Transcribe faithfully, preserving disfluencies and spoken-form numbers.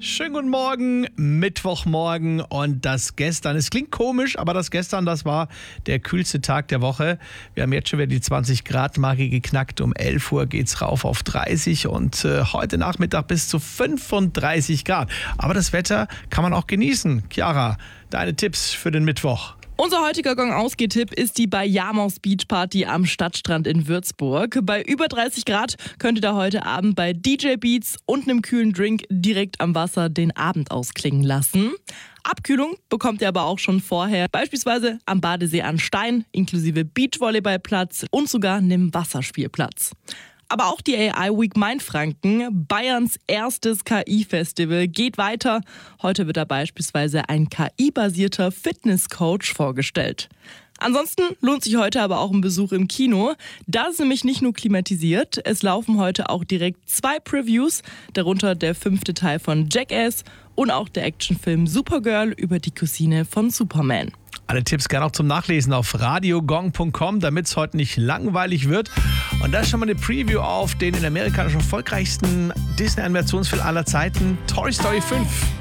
Schönen guten Morgen, Mittwochmorgen und das gestern. Es klingt komisch, aber das gestern, das war der kühlste Tag der Woche. Wir haben jetzt schon wieder die zwanzig Grad Marke geknackt. Um elf Uhr geht's rauf auf dreißig und äh, heute Nachmittag bis zu fünfunddreißig Grad. Aber das Wetter kann man auch genießen. Chiara, deine Tipps für den Mittwoch? Unser heutiger Gong-Ausgeh-Tipp ist die Bayamos Beach Party am Stadtstrand in Würzburg. Bei über dreißig Grad könnt ihr da heute Abend bei D J Beats und einem kühlen Drink direkt am Wasser den Abend ausklingen lassen. Abkühlung bekommt ihr aber auch schon vorher, beispielsweise am Badesee an Stein, inklusive Beachvolleyballplatz und sogar einem Wasserspielplatz. Aber auch die A I Week Mainfranken, Bayerns erstes K I-Festival, geht weiter. Heute wird da beispielsweise ein K I-basierter Fitnesscoach vorgestellt. Ansonsten lohnt sich heute aber auch ein Besuch im Kino. Da ist nämlich nicht nur klimatisiert, es laufen heute auch direkt zwei Previews, darunter der fünfte Teil von Jackass und auch der Actionfilm Supergirl über die Cousine von Superman. Alle Tipps gerne auch zum Nachlesen auf radiogong punkt com, damit es heute nicht langweilig wird. Und das ist schon mal eine Preview auf den in Amerika schon erfolgreichsten Disney-Animationsfilm aller Zeiten, Toy Story fünf.